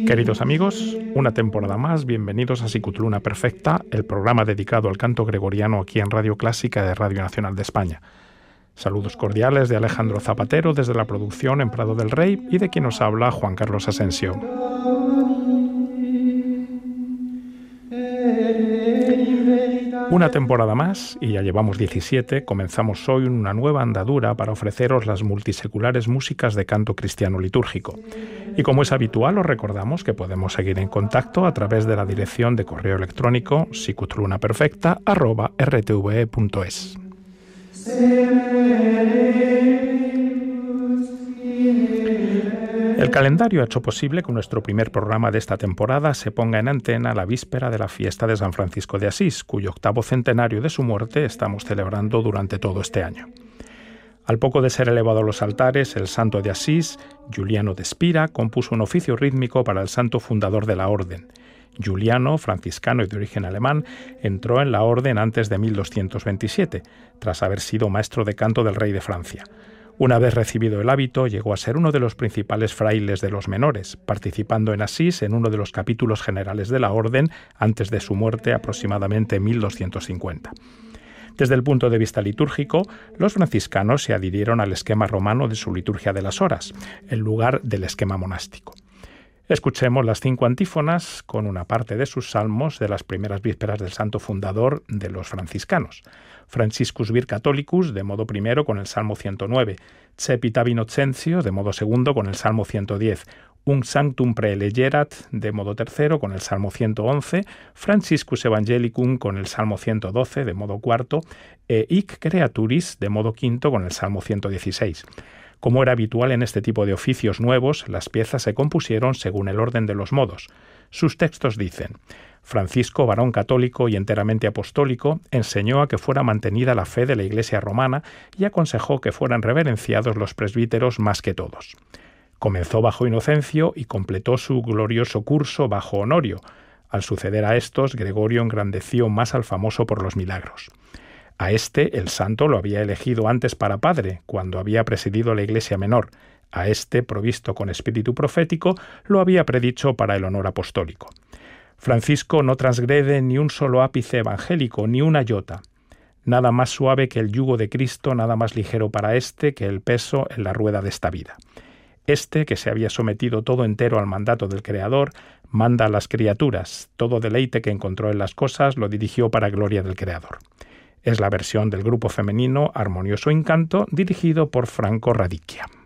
Queridos amigos, una temporada más, bienvenidos a Sicutluna Perfecta, el programa dedicado al canto gregoriano aquí en Radio Clásica de Radio Nacional de España. Saludos cordiales de Alejandro Zapatero desde la producción en Prado del Rey y de quien nos habla Juan Carlos Asensio. Una temporada más, y ya llevamos 17, comenzamos hoy una nueva andadura para ofreceros las multiseculares músicas de canto cristiano litúrgico. Y como es habitual, os recordamos que podemos seguir en contacto a través de la dirección de correo electrónico sicutlunaperfecta@rtve.es. El calendario ha hecho posible que nuestro primer programa de esta temporada se ponga en antena a la víspera de la fiesta de San Francisco de Asís, cuyo 8º centenario de su muerte estamos celebrando durante todo este año. Al poco de ser elevado a los altares, el santo de Asís, Giuliano de Spira, compuso un oficio rítmico para el santo fundador de la orden. Giuliano, franciscano y de origen alemán, entró en la orden antes de 1227, tras haber sido maestro de canto del rey de Francia. Una vez recibido el hábito, llegó a ser uno de los principales frailes de los menores, participando en Asís en uno de los capítulos generales de la orden antes de su muerte aproximadamente en 1250. Desde el punto de vista litúrgico, los franciscanos se adhirieron al esquema romano de su liturgia de las horas, en lugar del esquema monástico. Escuchemos las 5 antífonas con una parte de sus salmos de las primeras vísperas del santo fundador de los franciscanos. Franciscus Vir Catholicus, de modo primero, con el Salmo 109. Cepita Innocentio, de modo segundo, con el Salmo 110. Un Sanctum Praelegerat, de modo tercero, con el Salmo 111. Franciscus Evangelicum, con el Salmo 112, de modo cuarto. E Hic Creaturis, de modo quinto, con el Salmo 116. Como era habitual en este tipo de oficios nuevos, las piezas se compusieron según el orden de los modos. Sus textos dicen: Francisco, varón católico y enteramente apostólico, enseñó a que fuera mantenida la fe de la Iglesia romana y aconsejó que fueran reverenciados los presbíteros más que todos. Comenzó bajo Inocencio y completó su glorioso curso bajo Honorio. Al suceder a estos, Gregorio engrandeció más al famoso por los milagros. A este, el santo lo había elegido antes para padre, cuando había presidido la Iglesia menor. A este, provisto con espíritu profético, lo había predicho para el honor apostólico. Francisco no transgrede ni un solo ápice evangélico, ni una iota. Nada más suave que el yugo de Cristo, nada más ligero para este que el peso en la rueda de esta vida. Este, que se había sometido todo entero al mandato del Creador, manda a las criaturas. Todo deleite que encontró en las cosas lo dirigió para gloria del Creador. Es la versión del grupo femenino Armonioso Incanto, dirigido por Franco Radicchia.